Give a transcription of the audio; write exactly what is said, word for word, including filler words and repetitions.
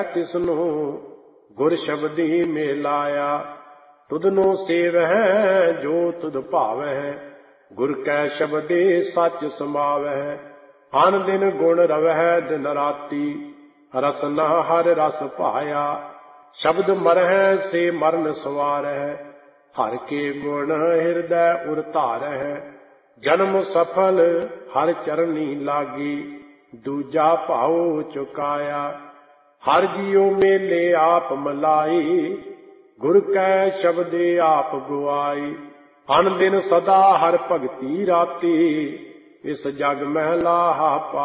तिसनु गुर शब्दी मेलाया। तुधनु सेवह जो तुध भावह, गुर कै शब्दे सच समावह। आन दिन गुण रवह दिन राती, रसना हर रस पाया। शब्द मरह से मरण सवारह, हर के गुण हृदय उर धारह। जन्म सफल हर चरनी लागी, दूजा भाव चुकाया। हर जियो मेले आप मलाई, गुर कै शब्दे आप गुआई। अन दिन सदा हर भगती राती, इस जग महला पा